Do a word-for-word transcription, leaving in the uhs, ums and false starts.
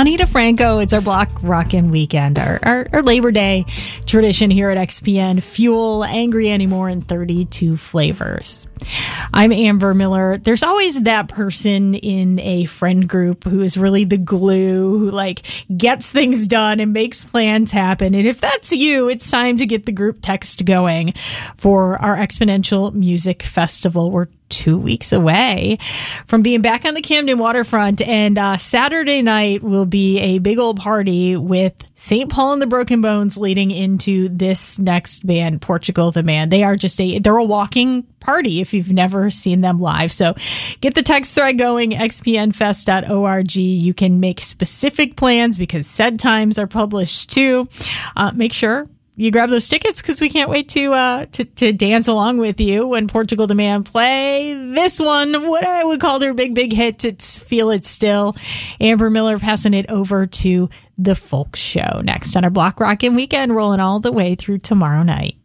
Ani DeFranco. It's our Block Rockin' Weekend, our, our, our Labor Day tradition here at X P N. Fuel Angry Anymore in thirty-two flavors. I'm Amber Miller. There's always that person in a friend group who is really the glue, who like gets things done and makes plans happen. And if that's you, it's time to get the group text going for our Exponential Music Festival. We're two weeks away from being back on the Camden waterfront, and uh, Saturday night will be a big old party with Saint Paul and the Broken Bones leading into this next band, Portugal the Man. They are just a they're a walking party if you've never seen them live. So get the text thread going, x p n fest dot org. You can make specific plans because said times are published too. Uh, make sure you grab those tickets because we can't wait to, uh, to to dance along with you when Portugal the Man play this one, what I would call their big, big hit. It's Feel It Still. Amber Miller passing it over to the Folk Show next on our Block Rockin' Weekend, rolling all the way through tomorrow night.